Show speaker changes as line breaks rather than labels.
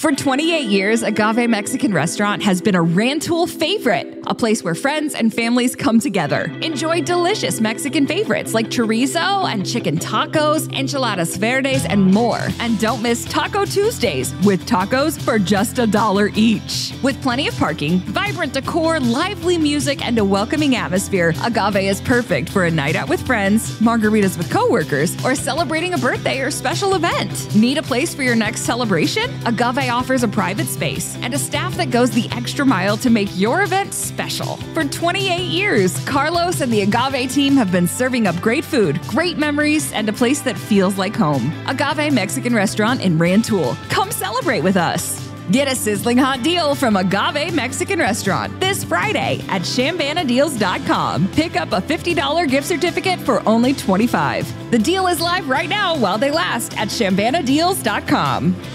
For 28 years, Agave Mexican Restaurant has been a Rantoul favorite, a place where friends and families come together. Enjoy delicious Mexican favorites like chorizo and chicken tacos, enchiladas verdes, and more. And don't miss Taco Tuesdays with tacos for just $1 each. With plenty of parking, vibrant decor, lively music, and a welcoming atmosphere, Agave is perfect for a night out with friends, margaritas with coworkers, or celebrating a birthday or special event. Need a place for your next celebration? Agave offers a private space and a staff that goes the extra mile to make your event special. For 28 years, Carlos and the Agave team have been serving up great food, great memories, and a place that feels like home. Agave Mexican Restaurant in Rantoul. Come celebrate with us. Get a sizzling hot deal from Agave Mexican Restaurant this Friday at ShambanaDeals.com. Pick up a $50 gift certificate for only $25. The deal is live right now while they last at ShambanaDeals.com.